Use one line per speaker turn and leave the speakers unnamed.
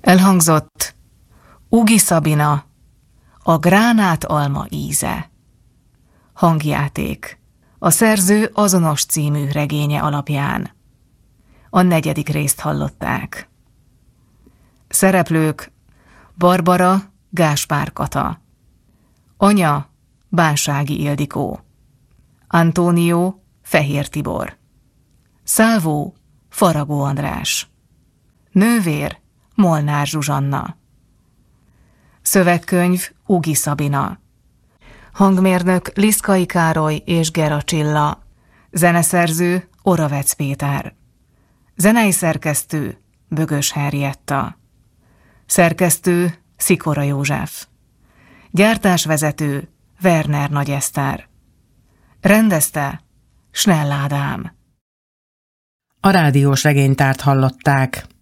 Elhangzott Ugi Szabina, a gránátalma íze. Hangjáték a szerző azonos című regénye alapján. A 4. részt hallották. Szereplők: Barbara, Gáspár Kata, anya, Bánsági Ildikó, Antónió, Fehér Tibor, Szálvó, Faragó András, nővér, Molnár Zsuzsanna. Szövegkönyv Ugi Szabina. Hangmérnök Liszkai Károly és Gera Csilla. Zeneszerző Oravec Péter. Zenei szerkesztő Bögös Henrietta. Szerkesztő Szikora József. Gyártásvezető Werner Nagy Eszter. Rendezte Snell Ádám.
A rádiós regénytárt hallották.